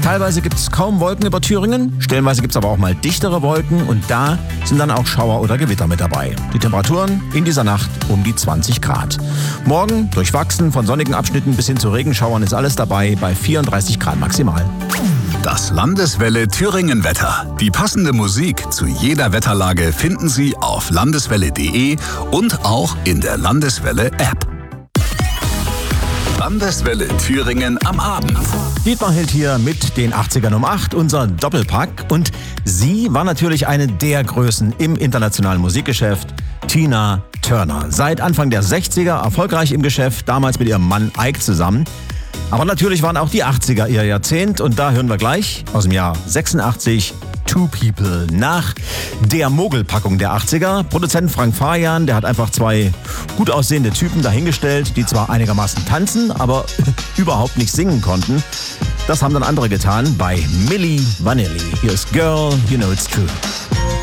Teilweise gibt es kaum Wolken über Thüringen, stellenweise gibt es aber auch mal dichtere Wolken und da sind dann auch Schauer oder Gewitter mit dabei. Die Temperaturen in dieser Nacht um die 20 Grad. Morgen durchwachsen, von sonnigen Abschnitten bis hin zu Regenschauern ist alles dabei bei 34 Grad maximal. Das Landeswelle Thüringen-Wetter. Die passende Musik zu jeder Wetterlage finden Sie auf landeswelle.de und auch in der Landeswelle-App. Landeswelle Thüringen am Abend. Dietmar Hild hier mit den 80ern um 8, unser Doppelpack. Und sie war natürlich eine der Größen im internationalen Musikgeschäft, Tina Turner. Seit Anfang der 60er erfolgreich im Geschäft, damals mit ihrem Mann Ike zusammen. Aber natürlich waren auch die 80er ihr Jahrzehnt und da hören wir gleich aus dem Jahr 86 Two People. Nach der Mogelpackung der 80er, Produzent Frank Farian, der hat einfach zwei gut aussehende Typen dahingestellt, die zwar einigermaßen tanzen, aber überhaupt nicht singen konnten. Das haben dann andere getan bei Milli Vanilli. Hier ist Girl, You Know It's True.